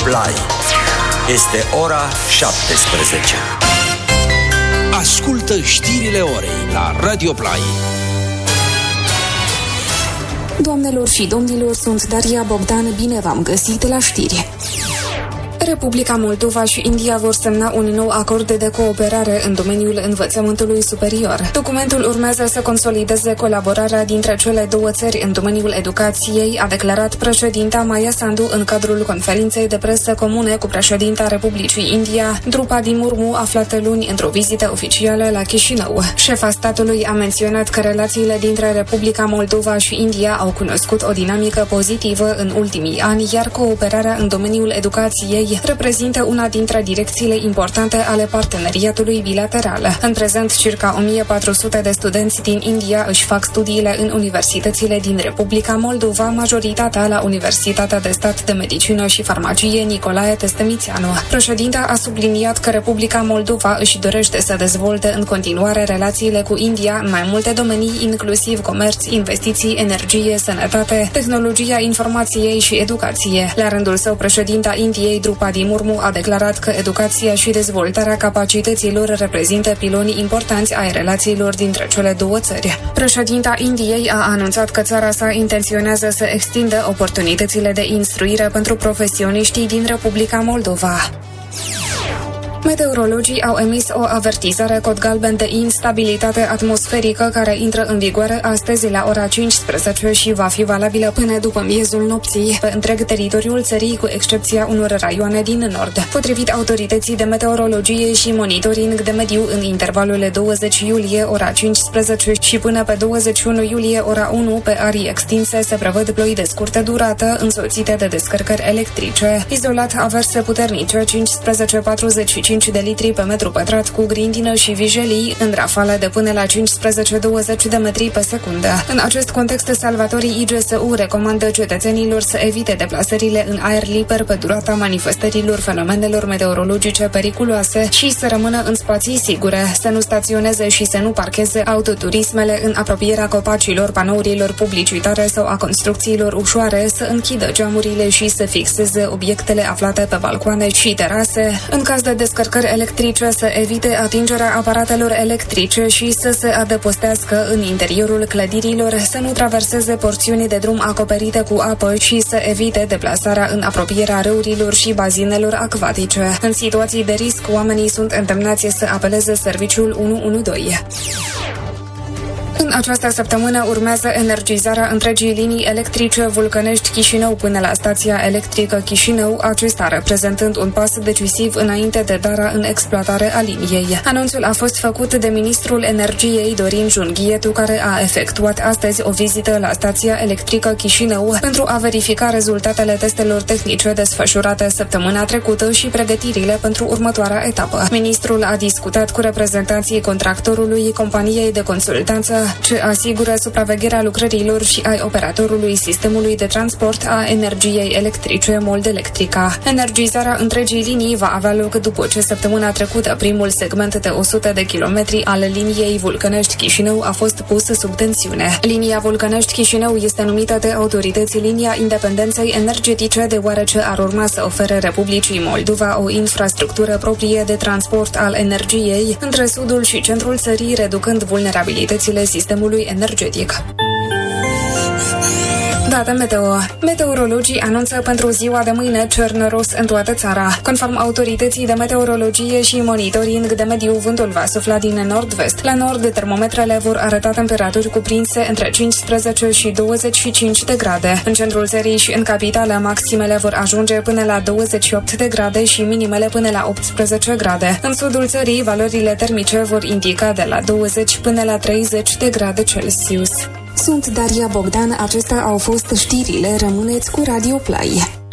Play. Este ora 17. Ascultă știrile orei la Radio Play. Doamnelor și domnilor, sunt Daria Bogdan, bine v-am găsit la știri. Republica Moldova și India vor semna un nou acord de cooperare în domeniul învățământului superior. Documentul urmează să consolideze colaborarea dintre cele două țări în domeniul educației, a declarat președinta Maia Sandu în cadrul conferinței de presă comune cu președinta Republicii India, Draupadi Murmu, aflată luni într-o vizită oficială la Chișinău. Șefa statului a menționat că relațiile dintre Republica Moldova și India au cunoscut o dinamică pozitivă în ultimii ani, iar cooperarea în domeniul educației reprezintă una dintre direcțiile importante ale parteneriatului bilateral. În prezent, circa 1400 de studenți din India își fac studiile în universitățile din Republica Moldova, majoritatea la Universitatea de Stat de Medicină și Farmacie Nicolae Testemițeanu. Președinta a subliniat că Republica Moldova își dorește să dezvolte în continuare relațiile cu India în mai multe domenii, inclusiv comerț, investiții, energie, sănătate, tehnologia informației și educație. La rândul său, președinta Indiei, Draupadi Murmu, a declarat că educația și dezvoltarea capacităților reprezintă piloni importanți ai relațiilor dintre cele două țări. Președinta Indiei a anunțat că țara sa intenționează să extindă oportunitățile de instruire pentru profesioniștii din Republica Moldova. Meteorologii au emis o avertizare cod galben de instabilitate atmosferică care intră în vigoare astăzi la ora 15 și va fi valabilă până după miezul nopții pe întreg teritoriul țării, cu excepția unor raioane din nord. Potrivit autorității de meteorologie și monitoring de mediu, în intervalul 20 iulie ora 15 și până pe 21 iulie ora 1 pe arii extinse se prevăd ploi de scurtă durată însoțite de descărcări electrice. Izolat averse puternice 15-45 de litri pe metru pătrat cu grindină și vijelii în rafale de până la 15-20 de metri pe secundă. În acest context, salvatorii IGSU recomandă cetățenilor să evite deplasările în aer liber pe durata manifestărilor fenomenelor meteorologice periculoase și să rămână în spații sigure, să nu staționeze și să nu parcheze autoturismele în apropierea copacilor, panourilor publicitare sau a construcțiilor ușoare, să închidă geamurile și să fixeze obiectele aflate pe balcoane și terase. În caz de descărcări electrice, să evite atingerea aparatelor electrice și să se adăpostească în interiorul clădirilor, să nu traverseze porțiuni de drum acoperite cu apă și să evite deplasarea în apropierea râurilor și bazinelor acvatice. În situații de risc, oamenii sunt îndemnați să apeleze serviciul 112. În această săptămână urmează energizarea întregii linii electrice Vulcănești-Chișinău până la stația electrică Chișinău, acesta reprezentând un pas decisiv înainte de darea în exploatare a liniei. Anunțul a fost făcut de ministrul energiei Dorin Junghietu, care a efectuat astăzi o vizită la stația electrică Chișinău pentru a verifica rezultatele testelor tehnice desfășurate săptămâna trecută și pregătirile pentru următoarea etapă. Ministrul a discutat cu reprezentanții contractorului, companiei de consultanță, ce asigură supravegherea lucrărilor și ai operatorului sistemului de transport a energiei electrice Moldelectrica. Energizarea întregii linii va avea loc după ce săptămâna trecută primul segment de 100 de kilometri al liniei Vulcănești-Chișinău a fost pus sub tensiune. Linia Vulcănești-Chișinău este numită de autorități linia independenței energetice, deoarece ar urma să ofere Republicii Moldova o infrastructură proprie de transport al energiei între sudul și centrul țării, reducând vulnerabilitățile sistemului energetic. Date meteo. Meteorologii anunță pentru ziua de mâine cer năros în toată țara. Conform autorității de meteorologie și monitoring de mediu, vântul va sufla din nord-vest. La nord, termometrele vor arăta temperaturi cuprinse între 15 și 25 de grade. În centrul țării și în capitală, maximele vor ajunge până la 28 de grade și minimele până la 18 grade. În sudul țării, valorile termice vor indica de la 20 până la 30 de grade Celsius. Sunt Daria Bogdan, acestea au fost știrile, rămâneți cu Radio Play.